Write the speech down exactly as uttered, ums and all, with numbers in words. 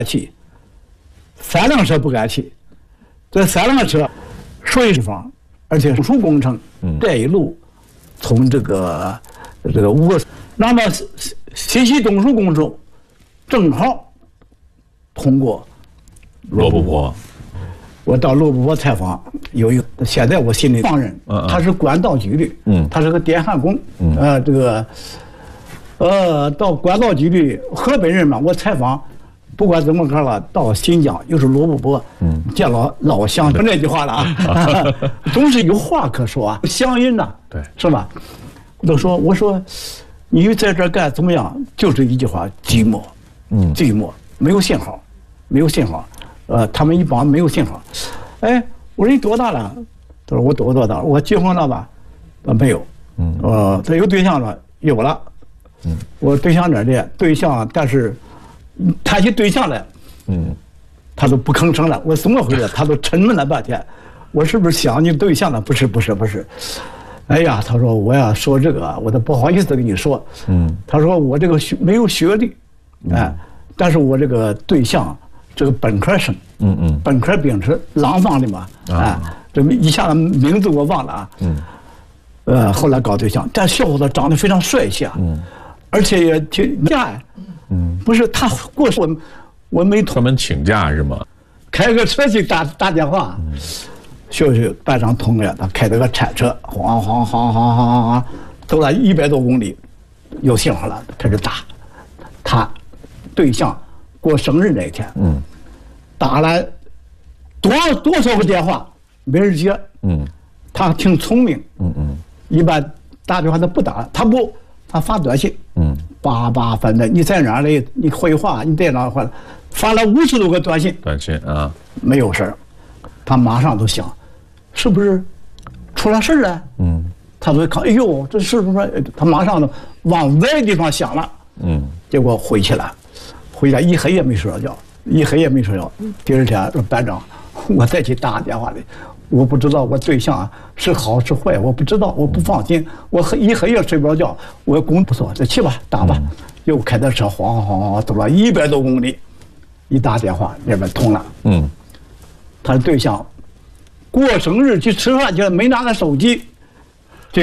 去，三辆车不敢去，这三辆车水方，而且输工程这一路从这个这个五个，那么西溪东输工程正好通过罗布泊。 我到罗布泊采访，有一个现在我心里放人，他是管道局的，嗯，他是个电焊工，嗯，呃，这个，呃，到管道局的河北人嘛，我采访，不管怎么看了，到新疆又是罗布泊，嗯，见了老乡，那句话了啊，总是有话可说啊，乡音呐， 对， 是吧？我都说，我说，你在这干怎么样？就是一句话，寂寞，嗯，寂寞，没有信号，没有信号。呃，他们一帮没有信号，哎，我说你多大了？他说我多多大了？我结婚了吧？呃，没有。嗯。呃，他有对象了？有了。嗯。我对象哪儿的？对象，但是谈起对象来，嗯，他都不吭声了。我怎么回事？他都沉闷了半天。我是不是想你对象了？不是，不是，不是。哎呀，他说我要说这个，我都不好意思跟你说。嗯。他说我这个学没有学历，哎，但是我这个对象。这个本科生，嗯嗯，本科兵是廊坊的嘛，啊，这一下子名字我忘了啊，嗯，呃，后来搞对象，但小伙子长得非常帅气啊，嗯，而且也挺假，嗯，不是他过我我没专门请假是吗？ 开个车去打打电话，秀秀班长同志，他开了个铲车，晃晃晃晃晃晃，走了一百多公里，有信号了，开始打，他对象。过生日那一天，嗯，打了多多少个电话没人接，嗯，他挺聪明，嗯嗯，一般打电话他不打，他不，他发短信，嗯，叭叭反正你在哪儿嘞？你会话，你在哪儿？发了五十多个短信， 短信啊， 没有事儿，他马上都想，是不是出了事儿了？嗯，他都看，哎呦，这是不是？他马上都往歪地方想了，嗯，结果回去了。回家一黑夜没睡着觉，一黑夜没睡着。第二天说班长，我再去打电话的，我不知道我对象是好是坏，我不知道，我不放心。我一黑夜睡不着觉，我功不错，再去吧，打吧。又开的车晃晃晃走了一百多公里，一打电话那边通了。嗯，他的对象过生日去吃饭去了，没拿个手机。